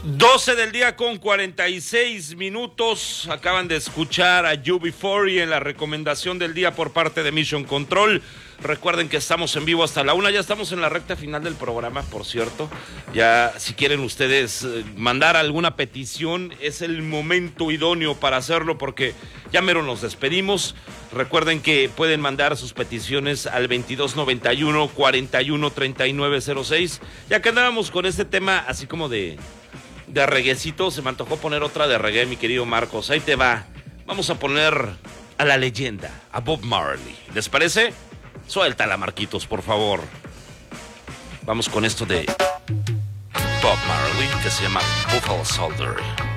12 del día con 46 minutos. Acaban de escuchar a UB40 en la recomendación del día por parte de Mission Control. Recuerden que estamos en vivo hasta la 1. Ya estamos en la recta final del programa, por cierto. Ya, si quieren ustedes mandar alguna petición, es el momento idóneo para hacerlo porque ya mero nos despedimos. Recuerden que pueden mandar sus peticiones al 2291 41 3906. Ya que andábamos con este tema así como de reguecito, se me antojó poner otra de reggae, mi querido Marcos. Ahí te va. Vamos a poner a la leyenda, a Bob Marley. ¿Les parece? Suéltala, Marquitos, por favor. Vamos con esto de Bob Marley, que se llama Buffalo Soldier.